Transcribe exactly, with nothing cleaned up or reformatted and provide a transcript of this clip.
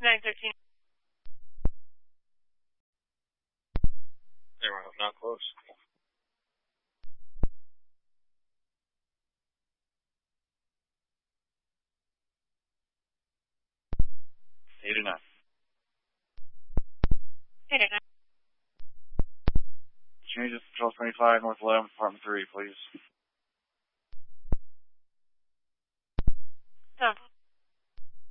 nine thirteen. They were not close. Eight or nine. Eight or nine. Changes to twelve twenty-five, North eleventh, Apartment three, please. Done.